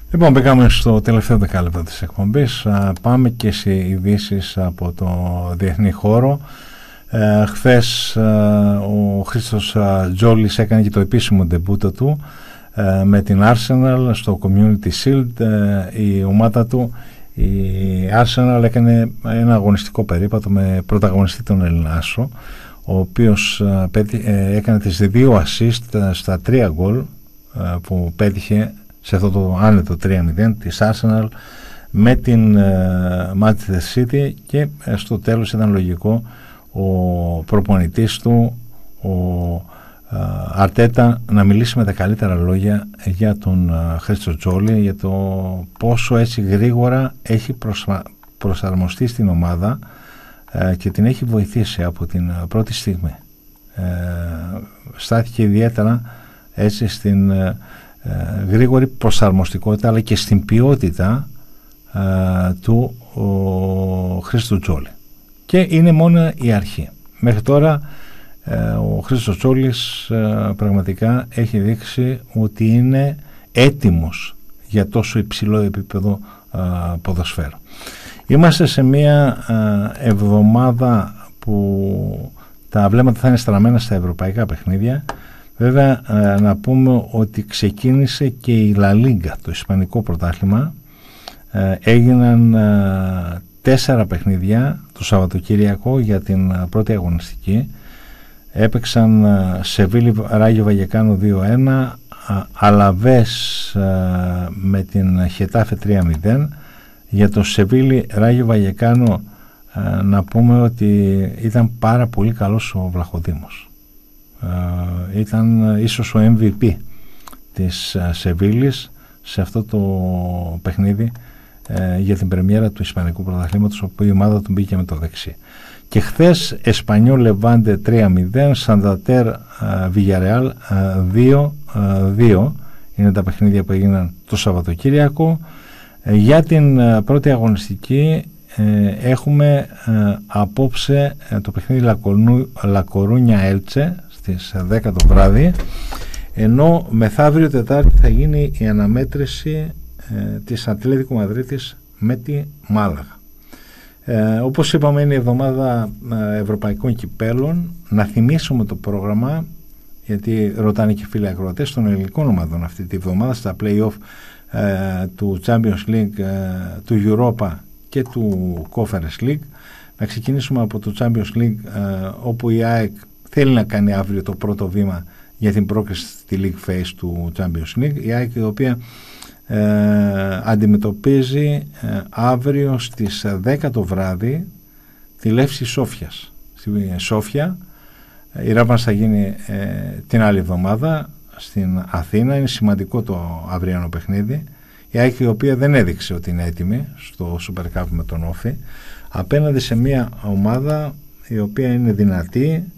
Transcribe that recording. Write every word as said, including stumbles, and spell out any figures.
Λοιπόν, μπήκαμε στο τελευταίο δεκάλεπτο της εκπομπής. Πάμε και σε ειδήσεις από το διεθνή χώρο. Ε, χθες ε, ο Χρήστος Τζόλης έκανε και το επίσημο ντεμπούτο του ε, με την Arsenal στο Community Shield. Ε, η ομάδα του, η Arsenal, έκανε ένα αγωνιστικό περίπατο με πρωταγωνιστή τον Ελληνάσο, ο οποίος ε, ε, έκανε τις δύο assist στα τρία γκολ ε, που πέτυχε σε αυτό το άνετο τρία μηδέν της Arsenal με την uh, Manchester City, και uh, στο τέλος ήταν λογικό ο προπονητής του, ο Αρτέτα, uh, να μιλήσει με τα καλύτερα λόγια για τον uh, Χρήστο Τζόλη, για το πόσο έτσι γρήγορα έχει προσα... προσαρμοστεί στην ομάδα uh, και την έχει βοηθήσει από την uh, πρώτη στιγμή. Uh, στάθηκε ιδιαίτερα έτσι στην uh, γρήγορη προσαρμοστικότητα, αλλά και στην ποιότητα α, του ο Χρήστος Τζόλη, και είναι μόνο η αρχή. Μέχρι τώρα α, ο Χρήστος Τζόλης α, πραγματικά έχει δείξει ότι είναι έτοιμος για τόσο υψηλό επίπεδο α, ποδοσφαίρου. Είμαστε σε μια α, εβδομάδα που τα βλέμματα θα είναι στραμμένα στα ευρωπαϊκά παιχνίδια. Βέβαια, να πούμε ότι ξεκίνησε και η Λα Λίγκα, το ισπανικό πρωτάθλημα. Έγιναν τέσσερα παιχνίδια το Σαββατοκύριακο για την πρώτη αγωνιστική. Έπαιξαν Σεβίλη Ράγιο Βαγεκάνο δύο ένα, Αλαβές με την Χετάφε τρία μηδέν. Για το Σεβίλη Ράγιο Βαγεκάνο να πούμε ότι ήταν πάρα πολύ καλός ο Βλαχοδήμος. Uh, ήταν ίσως ο εμ βι πι της uh, Σεβίλης σε αυτό το παιχνίδι uh, για την πρεμιέρα του Ισπανικού Πρωταθλήματος, όπου η ομάδα του μπήκε με το δεξί. Και χθες Εσπανιόλ Λεβάντε τρία μηδέν, Σανταντέρ Βιγιαρεάλ δύο δύο είναι τα παιχνίδια που έγιναν το Σαββατοκύριακο. Uh, για την uh, πρώτη αγωνιστική uh, έχουμε uh, απόψε uh, το παιχνίδι Λακορούνια Έλτσε στις δέκα το βράδυ, ενώ μεθαύριο Τετάρτη θα γίνει η αναμέτρηση ε, της Ατλέτικο Μαδρίτης με τη Μάλαγα. Ε, όπως είπαμε, είναι η εβδομάδα ε, ευρωπαϊκών κυπέλων. Να θυμίσουμε το πρόγραμμα, γιατί ρωτάνε και φίλοι ακροατές, των ελληνικών ομάδων αυτή τη εβδομάδα στα play-off ε, του Champions League, ε, του Europa και του Conference League. Να ξεκινήσουμε από το Champions League, ε, όπου η ΑΕΚ θέλει να κάνει αύριο το πρώτο βήμα για την πρόκριση στη League Phase του Champions League. Η ΑΕΚ, η οποία ε, αντιμετωπίζει ε, αύριο στις δέκα το βράδυ τη Λεύση Σόφιας. Στη Σόφια η Ράβανς θα γίνει ε, την άλλη εβδομάδα στην Αθήνα. Είναι σημαντικό το αυριανό παιχνίδι. Η ΑΕΚ, η οποία δεν έδειξε ότι είναι έτοιμη στο Super Cup με τον Όφη, απέναντι σε μια ομάδα η οποία είναι δυνατή,